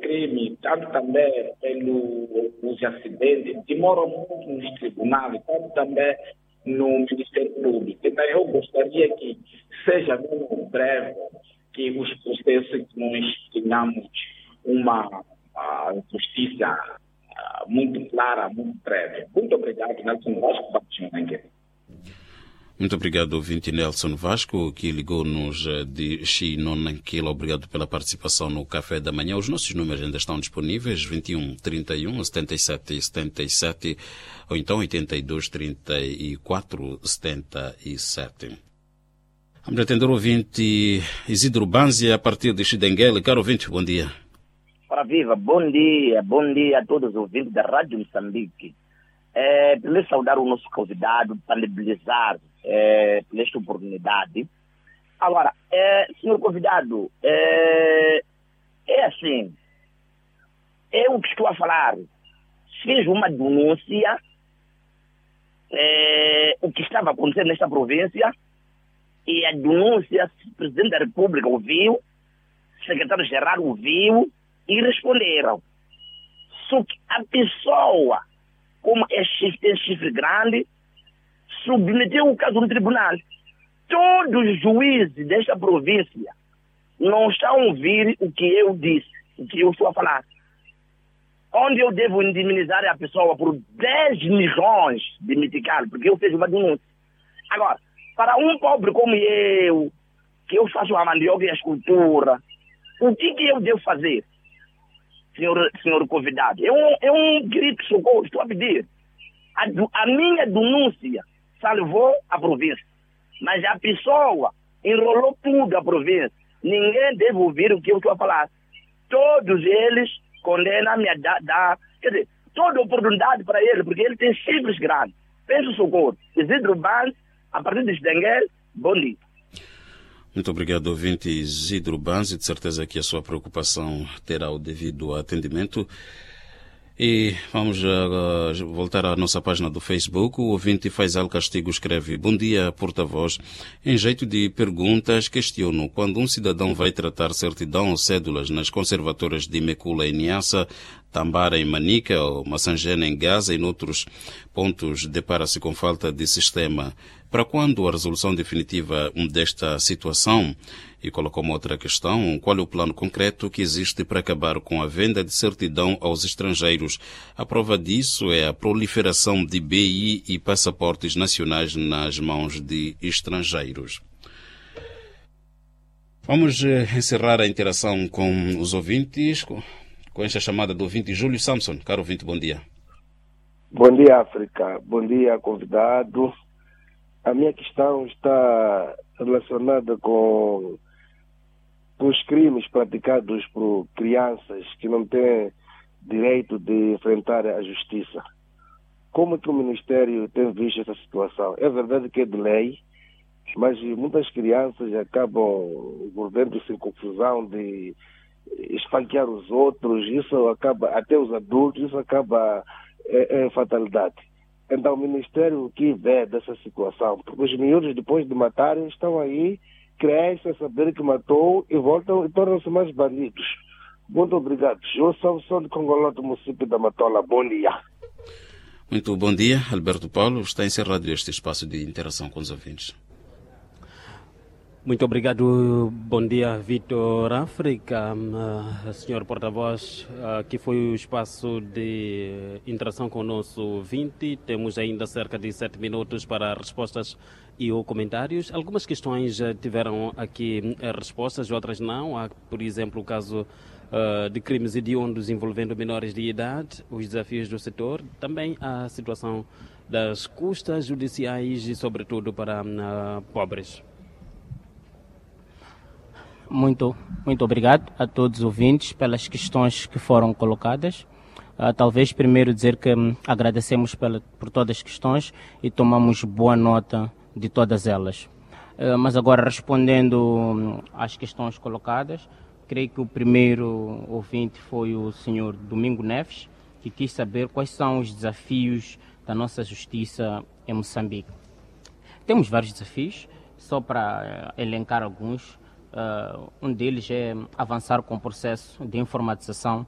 crime, tanto também pelos acidentes, demoram muito nos tribunais, tanto também no Ministério Público. Então, eu gostaria que seja mesmo breve, que os processos que nós tenhamos uma justiça muito clara, muito breve. Muito obrigado, Nelson Vasco. Muito obrigado, ouvinte Nelson Vasco, que ligou-nos de Xinonanquila. Obrigado pela participação no Café da Manhã. Os nossos números ainda estão disponíveis, 21 31 77 77, ou então 82 34 77. Vamos atender o ouvinte Isidro Banzi, a partir de Xidenguele. Caro ouvinte, bom dia. Ora viva, bom dia a todos os ouvintes da Rádio Moçambique. Primeiro saudar o nosso convidado, parabenizar por esta oportunidade. Agora, senhor convidado, é assim, eu que estou a falar, fiz uma denúncia, o que estava acontecendo nesta província, e a denúncia, o Presidente da República ouviu, o Secretário-Geral ouviu e responderam. Só que a pessoa, como tem chifre grande, submeteu o caso no tribunal. Todos os juízes desta província não estão a ouvir o que eu disse, o que eu estou a falar. Onde eu devo indemnizar a pessoa por 10 milhões de metical, porque eu fiz uma denúncia. Agora, para um pobre como eu, que eu faço a mandioca e a escultura, o que eu devo fazer, senhor convidado? É um grito de socorro, estou a pedir. A minha denúncia salvou a província, mas a pessoa enrolou tudo a província. Ninguém deve ouvir o que eu estou a falar. Todos eles condenam-me a dar, quer dizer, toda oportunidade para ele, porque ele tem chifres grandes. Penso socorro. Isidro Banzi, a partir de Xidenguele, bom dia. Muito obrigado, ouvinte Isidro Banzi. De certeza que a sua preocupação terá o devido atendimento. E vamos voltar à nossa página do Facebook. O ouvinte Faisal Castigo escreve: bom dia, porta-voz. Em jeito de perguntas, questiono quando um cidadão vai tratar certidão ou cédulas nas conservatórias de Mekula em Niassa, Tambara em Manica ou Massangena em Gaza e noutros pontos depara-se com falta de sistema. Para quando a resolução definitiva desta situação? E colocou uma outra questão: qual é o plano concreto que existe para acabar com a venda de certidão aos estrangeiros? A prova disso é a proliferação de BI e passaportes nacionais nas mãos de estrangeiros. Vamos encerrar a interação com os ouvintes, com esta chamada do ouvinte Júlio Samson. Caro ouvinte, bom dia. Bom dia, África. Bom dia, convidado. A minha questão está relacionada com os crimes praticados por crianças que não têm direito de enfrentar a justiça. Como que o Ministério tem visto essa situação? É verdade que é de lei, mas muitas crianças acabam envolvendo-se em confusão de esfaquear os outros, isso acaba, até os adultos, isso acaba em fatalidade. Então o Ministério o que vê dessa situação? Porque os miúdos, depois de matarem, estão aí, crescem a saber que matou e voltam e tornam-se mais bandidos. Muito obrigado. Eu sou de Congoló, do município da Matola. Bom dia. Muito bom dia, Alberto Paulo. Está encerrado este espaço de interação com os ouvintes. Muito obrigado. Bom dia, Vitor África, senhor porta-voz, que foi o espaço de interação com o nosso ouvinte. Temos ainda cerca de 7 minutos para respostas e ou comentários. Algumas questões tiveram aqui respostas, outras não. Há, por exemplo, o caso de crimes hediondos envolvendo menores de idade, os desafios do setor, também a situação das custas judiciais e, sobretudo, para pobres. Muito obrigado a todos os ouvintes pelas questões que foram colocadas. Talvez primeiro dizer que agradecemos por todas as questões e tomamos boa nota de todas elas. Mas agora, respondendo às questões colocadas, creio que o primeiro ouvinte foi o senhor Domingo Neves, que quis saber quais são os desafios da nossa justiça em Moçambique. Temos vários desafios, só para elencar alguns. Um deles é avançar com o processo de informatização